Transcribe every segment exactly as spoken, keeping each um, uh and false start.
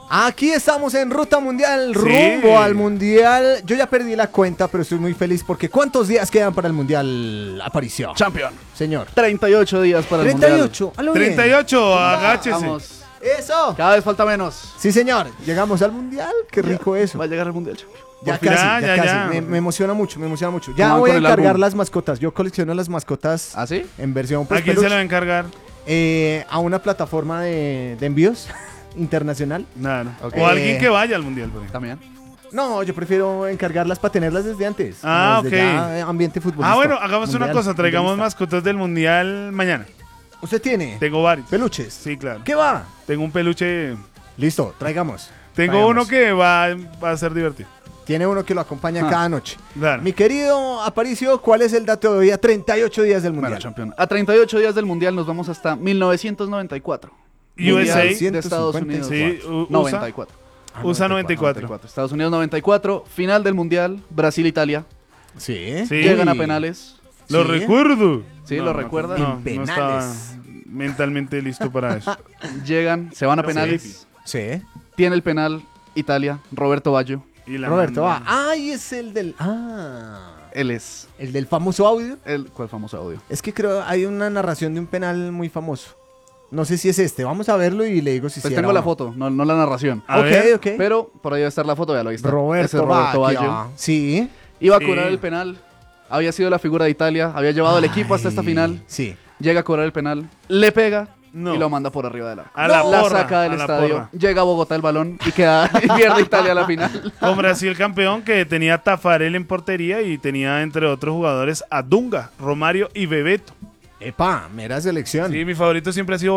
Aquí estamos en Ruta Mundial, Sí. rumbo al Mundial. Yo ya perdí la cuenta, pero estoy muy feliz porque ¿cuántos días quedan para el Mundial, Aparicio? Champion. Señor. treinta y ocho días para el treinta y Mundial. ocho, a lo bien. treinta y ocho, agáchese. Vamos. ¡Eso! Cada vez falta menos. Sí, señor. Llegamos al Mundial. Qué rico eso. Va a llegar el Mundial, Champion. Ya Por fin. casi, Ya, ya, ya, casi. ya. Me, me emociona mucho, me emociona mucho. Ya ¿Cómo van voy a con el encargar álbum? las mascotas. Yo colecciono las mascotas ¿Ah, sí? en versión pues, ¿A quién se peluche. lo va a encargar? Eh, a una plataforma de, de envíos internacional. Nada, no. Ok. O alguien Eh, que vaya al mundial, por ejemplo. También. No, yo prefiero encargarlas para tenerlas desde antes. Ah, desde ok. ya, eh, ambiente futbolista. Ah, bueno, hagamos una mundial, cosa, traigamos mundialista. mascotas del mundial mañana. ¿Usted tiene Tengo varios. peluches? Sí, claro. ¿Qué va? Tengo un peluche. Listo, traigamos. Tengo Traigamos. uno que va, va a ser divertido. Tiene uno que lo acompaña Ah. cada noche. Claro. Mi querido Aparicio, ¿cuál es el dato de hoy a treinta y ocho días del Bueno, mundial? Champion. A treinta y ocho días del Mundial nos vamos hasta mil novecientos noventa y cuatro. U S A. Mundial de ciento Estados cincuenta y Unidos. Sí, U- noventa y cuatro. Ah, U S A noventa y cuatro. noventa y cuatro. Estados Unidos noventa y cuatro. Final del Mundial. Brasil-Italia. Sí. Sí. Llegan a Uy. penales. Lo Sí. recuerdo. Sí, lo recuerda. No, En no estaba penales. mentalmente listo para eso. Llegan, se van a Sí. penales. Sí. Tiene el penal Italia. Roberto Baggio. Y la Roberto, va. manda. Ay, es el del. Ah. Él es El del famoso audio. el. ¿Cuál famoso audio? Es que creo hay una narración de un penal muy famoso. No sé si es este. Vamos a verlo y le digo si Pues sí tengo era la o no. foto, no, no la narración. A ok, ver. ok. Pero por ahí debe estar la foto, ya lo viste. Roberto, Baggio. Sí. Iba a Sí. cobrar el penal. Había sido la figura de Italia. Había llevado el equipo hasta esta Ay, final. Sí. Llega a cobrar el penal. Le pega. No. Y lo manda por arriba del arco. A la La porra, saca del a la estadio. porra. Llega a Bogotá el balón y queda y pierde Italia a la final. Con Brasil campeón que tenía Tafarel en portería y tenía entre otros jugadores a Dunga, Romario y Bebeto. Epa, mera selección. Sí, mi favorito siempre ha sido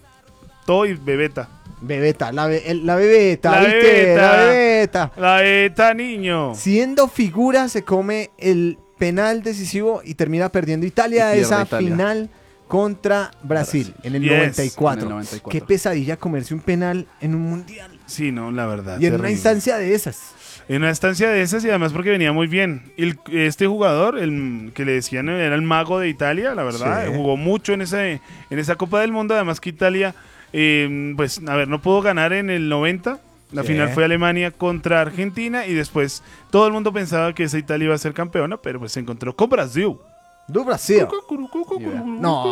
Bebeto y Bebeta. Bebeta, la, be- el- la bebeta, La ¿viste? bebeta. La bebeta. La Bebeta, niño. Siendo figura, se come el penal decisivo y termina perdiendo Italia Y pierde esa Italia. final contra Brasil, en el Yes, noventa y cuatro. en el noventa y cuatro. Qué pesadilla comerse un penal en un mundial. Sí, no, la verdad. Y en una terrible. instancia de esas. En una instancia de esas y además porque venía muy bien. El- este jugador, el que le decían era el mago de Italia, la verdad, Sí. jugó mucho en, ese, en esa Copa del Mundo. Además que Italia, eh, pues, a ver, no pudo ganar en el noventa. La Sí. final fue Alemania contra Argentina y después todo el mundo pensaba que esa Italia iba a ser campeona, pero pues se encontró con Brasil. Do Brasil. Y vea.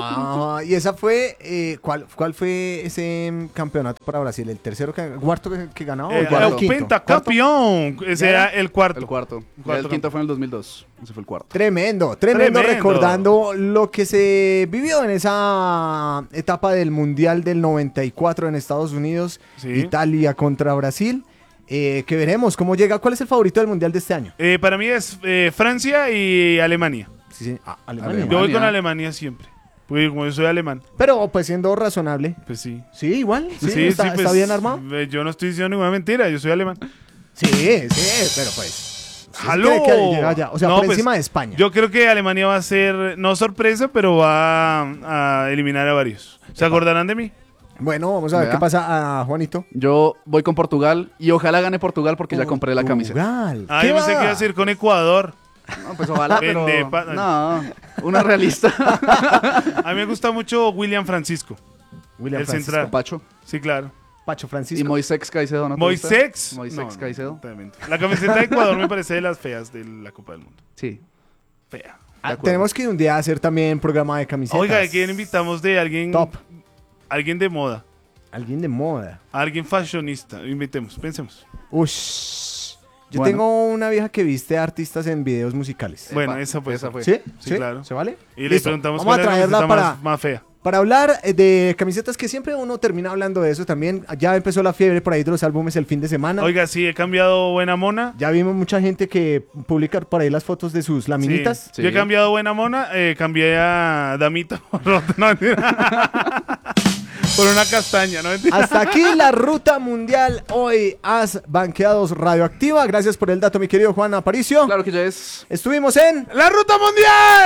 No, y esa fue, eh, ¿cuál, ¿cuál fue ese mm, campeonato para Brasil? ¿El tercero, que, cuarto que, que ganó? o Eh, el cuarto? el ¿Quinto? pentacampeón. Ese ¿Ya era era? el cuarto. El cuarto. Cuarto el quinto fue en el dos mil dos. Ese fue el cuarto. Tremendo, tremendo, Tremendo. recordando lo que se vivió en esa etapa del Mundial del noventa y cuatro en Estados Unidos, Sí. Italia contra Brasil, eh, que veremos cómo llega. ¿Cuál es el favorito del Mundial de este año? Eh, para mí es eh, Francia y Alemania. Sí, sí, ah, Alemania. Alemania. Yo voy con Alemania siempre. Porque como yo soy alemán, Pero pues siendo razonable. pues sí. Sí, igual, sí, Sí, está, sí, está pues, bien armado. eh, Yo no estoy diciendo ninguna mentira, yo soy alemán. Sí, sí, pero pues... sí, ¡Aló! cree que llega allá. O sea, No, por pues, encima de España. Yo creo que Alemania va a ser, no sorpresa, pero va a, a eliminar a varios. ¿Se acordarán de mí? Bueno, vamos a ver Vea. qué pasa a Juanito. Yo voy con Portugal y ojalá gane Portugal porque ya compré la camiseta. Portugal. Ah, ¿Qué yo pensé va? que iba a decir con Ecuador. No, pues ojalá, pero... Pendepa- No, una realista. A mí me gusta mucho William Francisco. William el Francisco central. Pacho. Sí, claro. Pacho Y Francisco. Moisés Caicedo, ¿no te gusta? Moisés. Moisés No, no, Caicedo. totalmente. La camiseta de Ecuador me parece de las feas de la Copa del Mundo. Sí. Fea. Ah, de acuerdo. tenemos que un día hacer también programa de camisetas. Oiga, ¿a quién invitamos de alguien? Top. Alguien de moda. Alguien de moda. Alguien fashionista. Invitemos, pensemos. Ush. Yo Bueno. tengo una vieja que viste a artistas en videos musicales. Bueno, Epa, esa fue. esa fue. ¿Sí? Sí, claro. ¿Se vale? Y le Listo. preguntamos Vamos a cuál es la traerla camiseta para, más, más fea. para hablar eh, de camisetas, que siempre uno termina hablando de eso también. Ya empezó la fiebre por ahí de los álbumes el fin de semana. Oiga, sí, he cambiado Buena Mona. Ya vimos mucha gente que publica por ahí las fotos de sus laminitas. Sí. Yo he cambiado Buena Mona, eh, cambié a Damita por, otra- no, mentira. Por una castaña, ¿no? Mentira. Hasta aquí la ruta mundial. Hoy has banqueados radioactiva. Gracias por el dato, mi querido Juan Aparicio. Claro que ya es... Estuvimos en... ¡La Ruta Mundial!